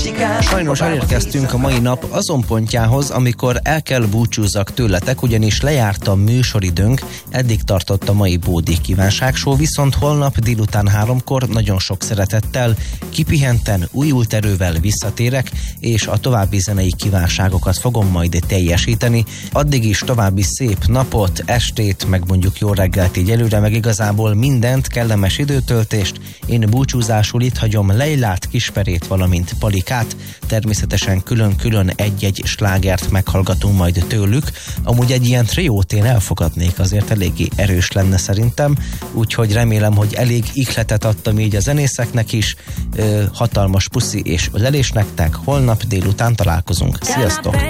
Sajnos elérkeztünk a mai nap azon pontjához, amikor el kell búcsúzzak tőletek, ugyanis lejárt a műsoridőnk, eddig tartott a mai Bódi Kívánságshow, viszont holnap délután 3-kor nagyon sok szeretettel, kipihenten, újult erővel visszatérek, és a további zenei kívánságokat fogom majd teljesíteni. Addig is további szép napot, estét, meg mondjuk jó reggelt így előre, meg igazából mindent, kellemes időtöltést. Én búcsúzásul itt hagyom Leilát, Kisperét, valamint Palikát. Természetesen külön-külön egy-egy slágert meghallgatunk majd tőlük. Amúgy egy ilyen triót én elfogadnék, azért eléggé erős lenne szerintem, úgyhogy remélem, hogy elég ihletet adtam így a zenészeknek is. Hatalmas puszi és ölelés nektek, holnap délután találkozunk. Sziasztok!